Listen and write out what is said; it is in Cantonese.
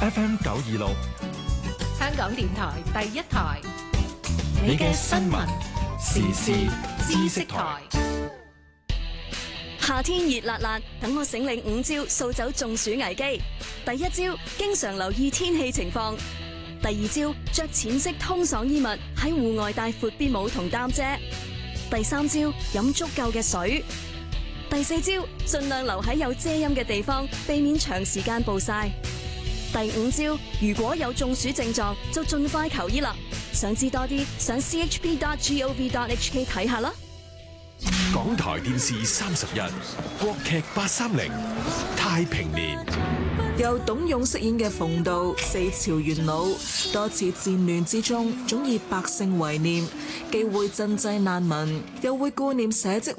FM 926， 香港電台第一台， 你嘅新聞時事知識台。 夏天熱辣辣，等我醒領5招掃走中暑危機。第一招，經常留意天氣情況。第二招，着淺色通爽衣物，喺戶外帶闊邊帽同擔遮。第三招，飲足夠嘅水。第四招，盡量留喺有遮陰嘅地方，避免長時間暴曬。第五招，如果有中暑症狀，就盡快求醫啦。想知多啲，上 chp.gov.hk 睇下啦。 港台電視31，國劇830，太平年。 由董勇飾演嘅馮道，4朝元老，多次戰亂之中，總以百姓為念，既會賑濟難民，又會顧念社稷